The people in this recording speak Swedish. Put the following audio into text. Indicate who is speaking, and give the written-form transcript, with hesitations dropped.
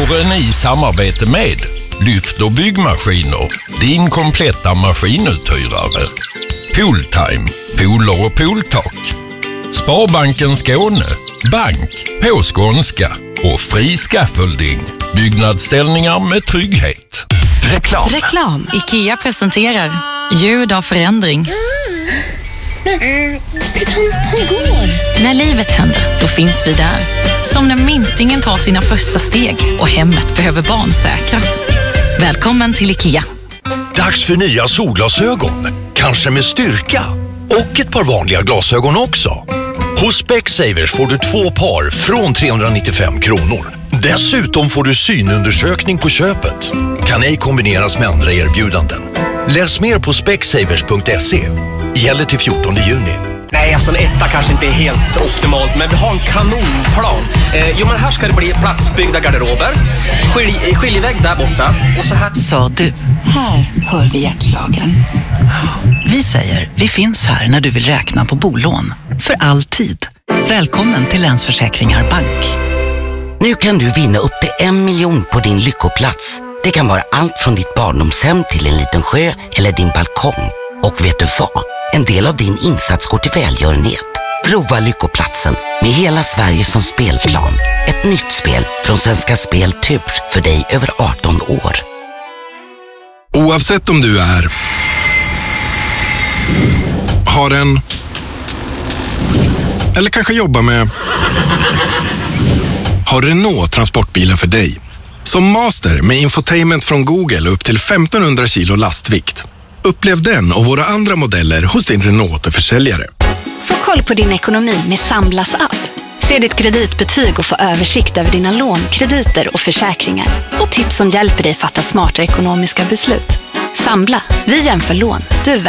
Speaker 1: Våren i samarbete med Lyft och byggmaskiner, din kompletta maskinuthyrare. Pooltime, pooler och pooltak. Sparbanken Skåne, bank på skånska. Och Fri Scaffolding, byggnadsställningar med trygghet.
Speaker 2: Reklam. IKEA presenterar ljud av förändring.
Speaker 3: Han går.
Speaker 2: När livet händer, då finns vi där. Som när minstingen tar sina första steg och hemmet behöver barnsäkras. Välkommen till IKEA.
Speaker 4: Dags för nya solglasögon. Kanske med styrka. Och ett par vanliga glasögon också. Hos Specsavers får du 2 par från 395 kronor. Dessutom får du synundersökning på köpet. Kan ej kombineras med andra erbjudanden. Läs mer på specsavers.se. Gäller till 14 juni.
Speaker 5: Nej, alltså en etta kanske inte är helt optimalt, men vi har en kanonplan. Men här ska det bli platsbyggda garderober. Skiljevägg där borta. Och så här.
Speaker 6: Sa du.
Speaker 3: Här hör vi hjärtslagen.
Speaker 6: Vi säger, vi finns här när du vill räkna på bolån. För all tid. Välkommen till Länsförsäkringar Bank.
Speaker 7: Nu kan du vinna upp till 1 miljon på din lyckoplats. Det kan vara allt från ditt barndomshem till en liten sjö eller din balkong. Och vet du vad? En del av din insats går till välgörenhet. Prova lyckoplatsen med hela Sverige som spelplan. Ett nytt spel från Svenska Spel Tur för dig över 18 år.
Speaker 8: Oavsett om du är, har en eller kanske jobbar med, har Renault transportbilen för dig. Som master med infotainment från Google upp till 1500 kilo lastvikt. Upplev den och våra andra modeller hos din Renault-försäljare.
Speaker 9: Få koll på din ekonomi med Samblas app. Se ditt kreditbetyg och få översikt över dina lån, krediter och försäkringar. Och tips som hjälper dig fatta smarta ekonomiska beslut. Sambla, vi jämför lån, du